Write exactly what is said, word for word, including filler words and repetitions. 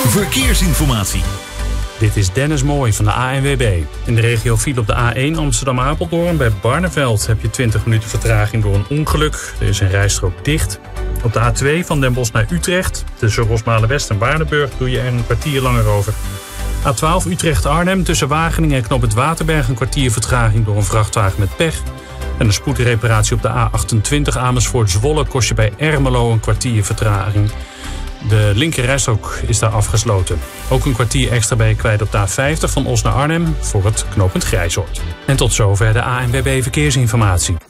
Verkeersinformatie. Dit is Dennis Mooij van de A N W B. In de regio file op de A één Amsterdam-Apeldoorn. Bij Barneveld heb je twintig minuten vertraging door een ongeluk. Er is een rijstrook dicht. Op de A twee van Den Bosch naar Utrecht. Tussen Rosmalen-West en Waardenburg doe je er een kwartier langer over. A twaalf Utrecht-Arnhem tussen Wageningen en Knoop Waterberg een kwartier vertraging door een vrachtwagen met pech. En een spoedreparatie op de A achtentwintig Amersfoort-Zwolle kost je bij Ermelo een kwartier vertraging. De linkerrijstrook is daar afgesloten. Ook een kwartier extra ben je kwijt op de A vijftig van Os naar Arnhem voor het knooppunt Grijzoord. En tot zover de A N W B Verkeersinformatie.